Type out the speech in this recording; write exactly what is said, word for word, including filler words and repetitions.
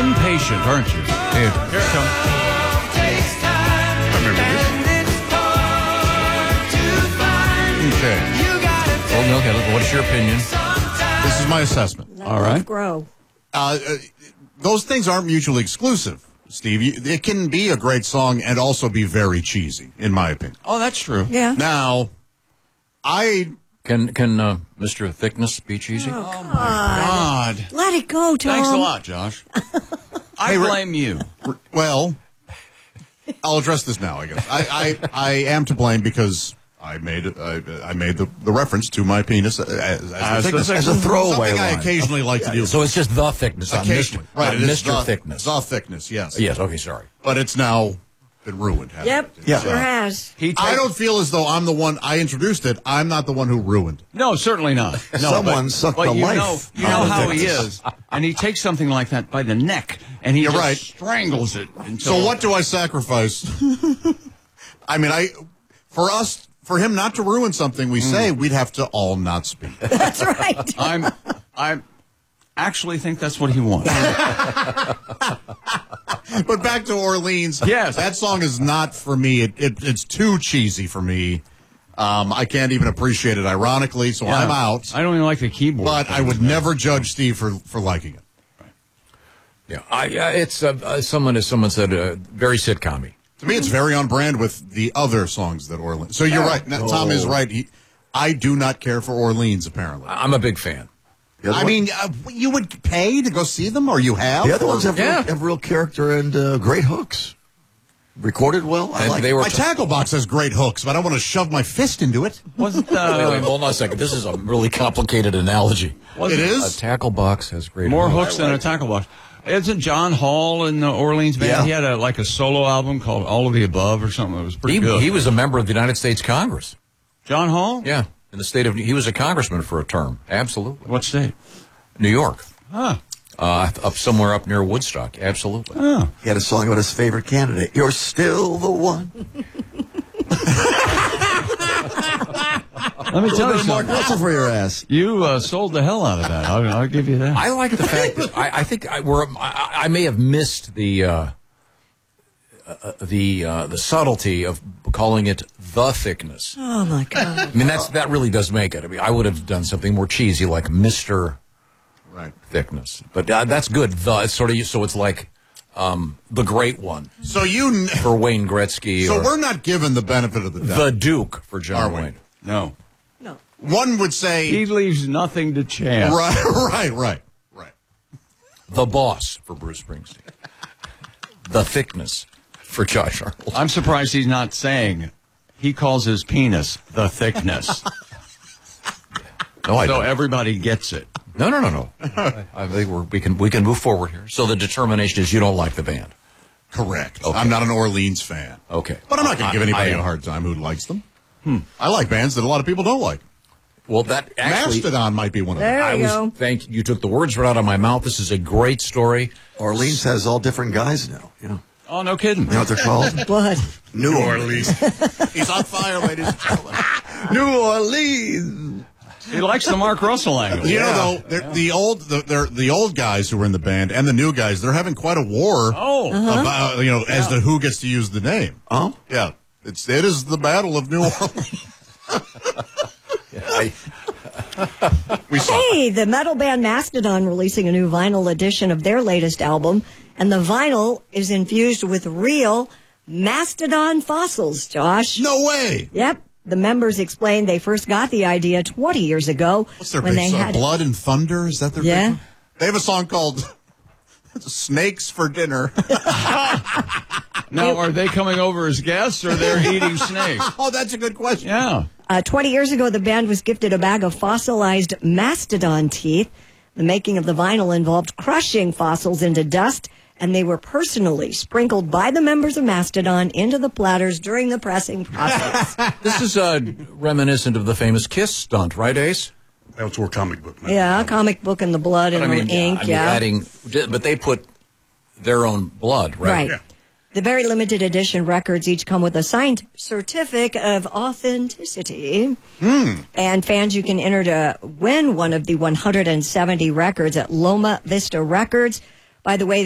impatient, aren't you? Here, here it comes. I remember this. Okay. Well, okay, what's your opinion? This is my assessment. Let All love right. grow. Uh, uh, those things aren't mutually exclusive, Steve. You, it can be a great song and also be very cheesy, in my opinion. Oh, that's true. Yeah. Now, I... Can can uh, Mister Thickness be cheesy? Oh, God. God. Let it go, Tom. Thanks a lot, Josh. I Hey, Rick- blame you. Well, I'll address this now, I guess. I, I, I am to blame because I made I, I made the, the reference to my penis as, as, As the thickness. the As a throwaway Something I line. occasionally like to do. So it's just the thickness, not Mister Occasionally. Right, not it is Mister the, Thickness. The thickness, yes. Yes, okay, sorry. But it's now been ruined. hasn't Yep. it? Yeah. Sure has. He I takes- don't feel as though I'm the one, I introduced it. I'm not the one who ruined. No, certainly not. No, Someone but, sucked but the you life Know, you out know of how he Thickness. is, and he takes something like that by the neck, and he You're just right. strangles it. Until So what do I sacrifice? I mean, I for us, for him not to ruin something we say, we'd have to all not speak. That's right. I'm, I actually think that's what he wants. But back to Orleans. Yes. That song is not for me. It, it It's too cheesy for me. Um, I can't even appreciate it ironically, so Yeah. I'm out. I don't even like the keyboard. But I would never judge Steve for, for liking it. Yeah, I, uh, it's uh, uh, someone, as someone said, uh, very sitcom-y. To me, it's very on brand with the other songs that Orleans. So you're right. Now, Tom is right. He, I do not care for Orleans, apparently. I'm a big fan. The other I one- mean, uh, you would pay to go see them, or you have? the other ones have, Yeah. real, have real character and uh, great hooks. Recorded well. I And like they it. were My tackle box has great hooks, but I don't want to shove my fist into it. Wasn't Wait, wait, uh, hold on a second. This is a really complicated analogy. wasn't It A is? tackle box has great more hooks. hooks than a tackle box? Isn't John Hall in the Orleans band? Yeah. He had a like a solo album called All of the Above or something. It was pretty He, good. he was a member of the United States Congress. John Hall? Yeah, in the state of he was a congressman for a term. Absolutely, What state? New York, Huh. uh, up somewhere up near Woodstock. Absolutely. Oh. He had a song about his favorite candidate. You're still the one. Let me tell you Mark something. Russell for your ass. You uh, sold the hell out of that. I'll, I'll give you that. I like the fact that I, I think I, we're, I, I may have missed the uh, uh, the uh, the subtlety of calling it the thickness. Oh, my God. I mean, that's that really does make it. I mean, I would have done something more cheesy like Mister Right. Thickness, but uh, that's good. The it's sort of so it's like um, the Great One So you. N- for Wayne Gretzky, so or we're not given the benefit of the doubt. the Duke for John Are we? Wayne. No. No. One would say. He leaves nothing to chance. Right, right, right, right. The Boss for Bruce Springsteen. The Thickness for Josh Arnold. I'm surprised he's not saying he calls his penis the thickness. No, I So don't. everybody gets it. No, no, no, no. I, I think we're, we can we can move forward here. So the determination is you don't like the band. Correct. Okay. I'm not an Orleans fan. Okay. But I'm not going I- to give anybody I am. a hard time who likes them. Hmm. I like bands that a lot of people don't like. Well, that actually, Mastodon might be one of There them. I you was. go. Thank you. Took the words right out of my mouth. This is a great story. Orleans has all different guys now. You know, Oh, no kidding. you know what they're called? Blood. New Orleans. He's on fire, ladies and gentlemen. New Orleans. He likes the Mark Russell angle. You know, though, they're- the old the, they're, the old guys who were in the band and the new guys, they're having quite a war Oh. about, you know, as to who gets to use the name. Oh? Yeah. It's, it is the Battle of New Orleans. I, We saw it. Hey, the metal band Mastodon releasing a new vinyl edition of their latest album, and the vinyl is infused with real Mastodon fossils, Josh. No way. Yep. The members explained they first got the idea twenty years ago What's their when big they song? had Blood and Thunder? Is that their Yeah. big one? They have a song called Snakes for Dinner. Now, are they coming over as guests or they're eating snakes? Oh, that's a good question. Yeah. Uh, twenty years ago, the band was gifted a bag of fossilized mastodon teeth. The making of the vinyl involved crushing fossils into dust, and they were personally sprinkled by the members of Mastodon into the platters during the pressing process. this is uh, reminiscent of the famous Kiss stunt, right, Ace? That's where comic book. Man. Yeah, comic book and the blood and I mean, the ink, I mean, yeah. adding, but they put their own blood, right? Right. Yeah. The very limited edition records each come with a signed certificate of authenticity. And fans, you can enter to win one of the one hundred seventy records at Loma Vista Records. By the way,